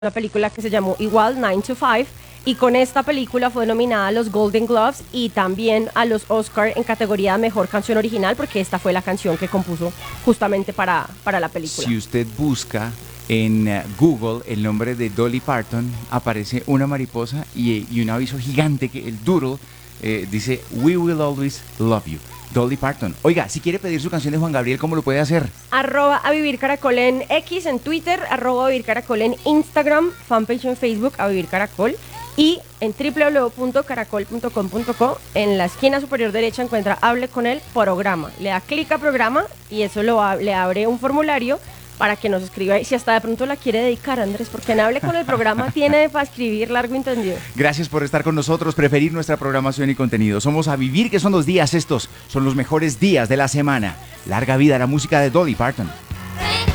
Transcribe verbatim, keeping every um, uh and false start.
una película que se llamó igual Nine to Five, y con esta película fue nominada a los Golden Globes y también a los Oscar en categoría de Mejor Canción Original, porque esta fue la canción que compuso justamente para, para la película. Si usted busca en uh, Google el nombre de Dolly Parton, aparece una mariposa y, y un aviso gigante que el doodle eh, dice We Will Always Love You. Dolly Parton. Oiga, si quiere pedir su canción de Juan Gabriel, ¿cómo lo puede hacer? Arroba a Vivir Caracol en X, en Twitter, arroba a Vivir Caracol en Instagram, fanpage en Facebook, a Vivir Caracol, y en doble u doble u doble u punto caracol punto com punto co, en la esquina superior derecha encuentra Hable con el programa. Le da clic a programa y eso lo, le abre un formulario para que nos escriba, y si hasta de pronto la quiere dedicar, Andrés, porque en Hable con el programa tiene para escribir largo y entendido. Gracias por estar con nosotros, preferir nuestra programación y contenido. Somos A Vivir, que son los días estos, son los mejores días de la semana. Larga vida a la música de Dolly Parton.